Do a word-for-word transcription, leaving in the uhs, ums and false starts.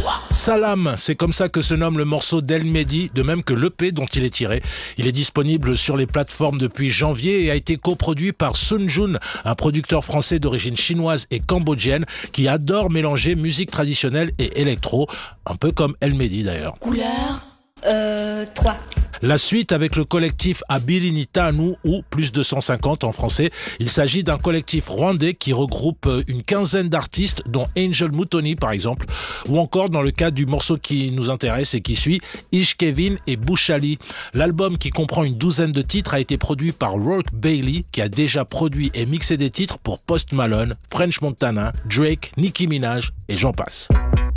trois. Salam, c'est comme ça que se nomme le morceau d'El Mehdi, de même que l'E P dont il est tiré. Il est disponible sur les plateformes depuis janvier et a été coproduit par Sun Jun, un producteur français d'origine chinoise et cambodgienne qui adore mélanger musique traditionnelle et électro, un peu comme El Mehdi d'ailleurs. Couleur Euh... trois. La suite avec le collectif Abilinitanu, ou plus de cent cinquante en français. Il s'agit d'un collectif rwandais qui regroupe une quinzaine d'artistes, dont Angel Mutoni par exemple, ou encore dans le cas du morceau qui nous intéresse et qui suit, Ish Kevin et Bouchali. L'album, qui comprend une douzaine de titres, a été produit par Rourke Bailey, qui a déjà produit et mixé des titres pour Post Malone, French Montana, Drake, Nicki Minaj et j'en passe.